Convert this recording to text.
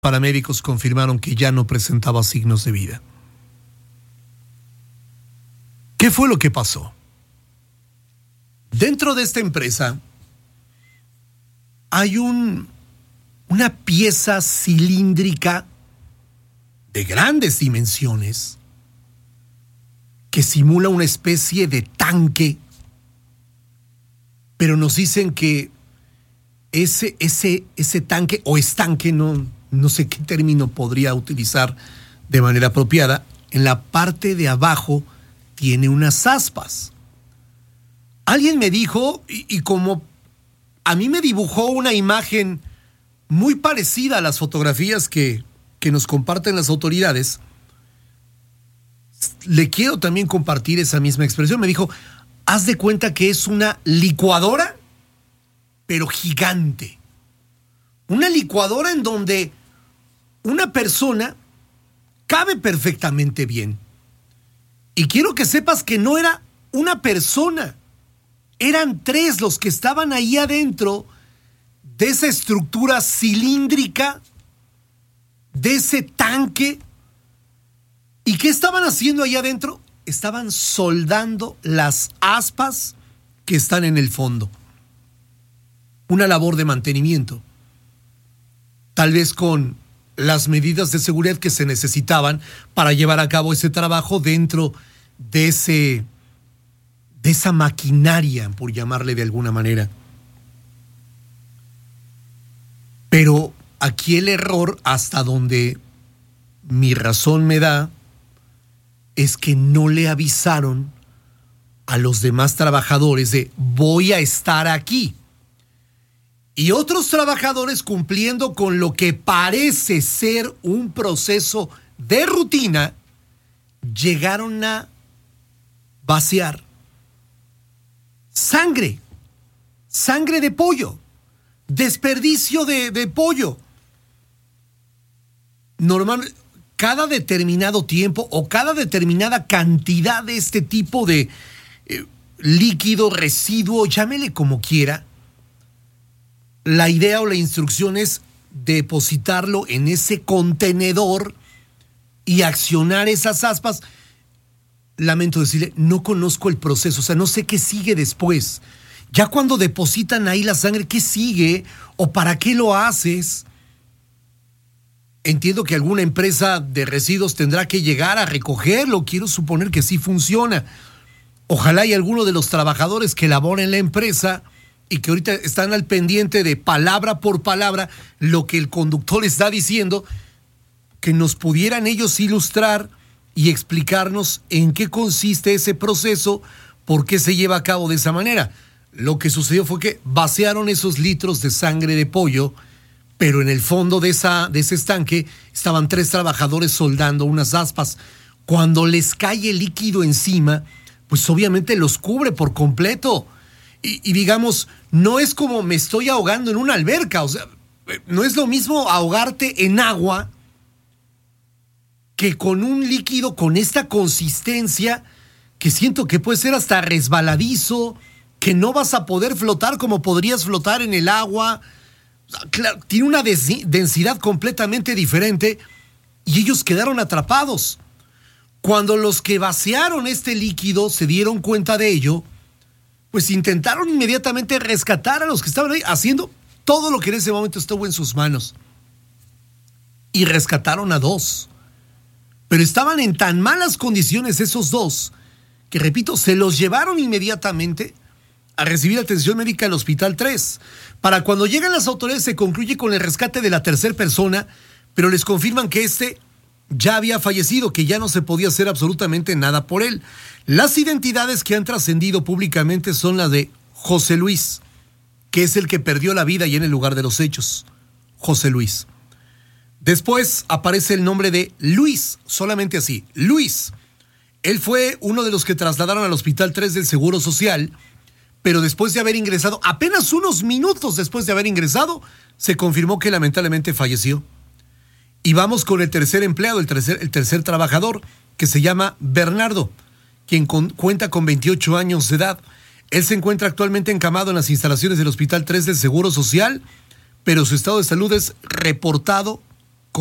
Paramédicos confirmaron que ya no presentaba signos de vida. ¿Qué fue lo que pasó? Dentro de esta empresa hay una pieza cilíndrica de grandes dimensiones que simula una especie de tanque, pero nos dicen que ese tanque o estanque, no sé qué término podría utilizar de manera apropiada, en la parte de abajo tiene unas aspas. Alguien me dijo, y como a mí me dibujó una imagen muy parecida a las fotografías que nos comparten las autoridades, le quiero también compartir esa misma expresión. Me dijo, haz de cuenta que es una licuadora, pero gigante. Una licuadora en donde una persona cabe perfectamente bien. Y quiero que sepas que no era una persona, eran tres los que estaban ahí adentro de esa estructura cilíndrica, de ese tanque. ¿Y qué estaban haciendo ahí adentro? Estaban soldando las aspas que están en el fondo. Una labor de mantenimiento. Tal vez con las medidas de seguridad que se necesitaban para llevar a cabo ese trabajo dentro de esa maquinaria, por llamarle de alguna manera. Pero aquí el error, hasta donde mi razón me da, es que no le avisaron a los demás trabajadores de voy a estar aquí. Y otros trabajadores, cumpliendo con lo que parece ser un proceso de rutina, llegaron a vaciar sangre de pollo, desperdicio de pollo. Normal, cada determinado tiempo o cada determinada cantidad de este tipo de líquido, residuo, llámele como quiera, la idea o la instrucción es depositarlo en ese contenedor y accionar esas aspas. Lamento decirle, no conozco el proceso, o sea, no sé qué sigue después. Ya cuando depositan ahí la sangre, ¿qué sigue? ¿O para qué lo haces? Entiendo que alguna empresa de residuos tendrá que llegar a recogerlo, quiero suponer que sí funciona. Ojalá y alguno de los trabajadores que laboran en la empresa y que ahorita están al pendiente de palabra por palabra lo que el conductor está diciendo, que nos pudieran ellos ilustrar y explicarnos en qué consiste ese proceso, por qué se lleva a cabo de esa manera. Lo que sucedió fue que vaciaron esos litros de sangre de pollo, pero en el fondo de ese estanque estaban tres trabajadores soldando unas aspas. Cuando les cae el líquido encima, pues obviamente los cubre por completo. Y digamos, no es como me estoy ahogando en una alberca, o sea, no es lo mismo ahogarte en agua que con un líquido con esta consistencia que siento que puede ser hasta resbaladizo, que no vas a poder flotar como podrías flotar en el agua. Claro, tiene una densidad completamente diferente y ellos quedaron atrapados. Cuando los que vaciaron este líquido se dieron cuenta de ello, pues intentaron inmediatamente rescatar a los que estaban ahí, haciendo todo lo que en ese momento estuvo en sus manos. Y rescataron a dos. Pero estaban en tan malas condiciones esos dos, que repito, se los llevaron inmediatamente a recibir atención médica al Hospital 3. Para cuando llegan las autoridades se concluye con el rescate de la tercera persona, pero les confirman que ya había fallecido, que ya no se podía hacer absolutamente nada por él. Las identidades que han trascendido públicamente son las de José Luis, que es el que perdió la vida y en el lugar de los hechos. José Luis. Después aparece el nombre de Luis, solamente así, Luis. Él fue uno de los que trasladaron al Hospital 3 del Seguro Social, pero después de haber ingresado, apenas unos minutos después de haber ingresado, se confirmó que lamentablemente falleció. Y vamos con el tercer empleado, el tercer trabajador, que se llama Bernardo, quien cuenta con 28 años de edad. Él se encuentra actualmente encamado en las instalaciones del Hospital 3 del Seguro Social, pero su estado de salud es reportado